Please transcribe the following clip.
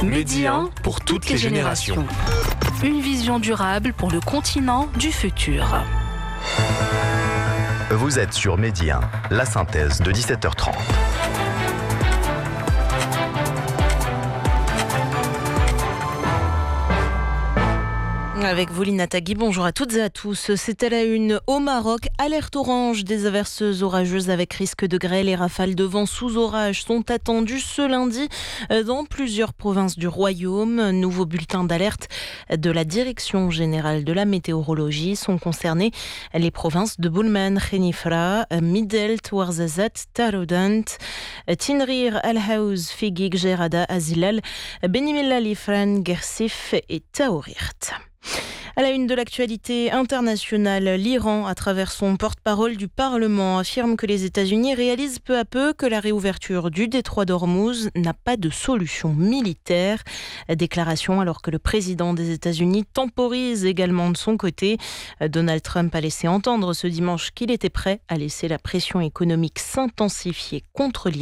Média pour toutes les générations. Une vision durable pour le continent du futur. Vous êtes sur Média, la synthèse de 17h30. Avec vous, Lina Tagui, bonjour à toutes et à tous. C'est à la une au Maroc, alerte orange des averses orageuses avec risque de grêle. Les rafales de vent sous orage sont attendues ce lundi dans plusieurs provinces du royaume. Nouveau bulletin d'alerte de la Direction générale de la météorologie. Sont concernées les provinces de Boulman, Khenifra, Midelt, Ouarzazate, Taroudant, Tinrir, Al-Haouz, Figuig, Gerada, Azilal, Benimella, Lifran, Gersif et Taourirt. À la une de l'actualité internationale, l'Iran, à travers son porte-parole du Parlement, affirme que les États-Unis réalisent peu à peu que la réouverture du détroit d'Ormuz n'a pas de solution militaire. Déclaration alors que le président des États-Unis temporise également de son côté. Donald Trump a laissé entendre ce dimanche qu'il était prêt à laisser la pression économique s'intensifier contre l'Iran.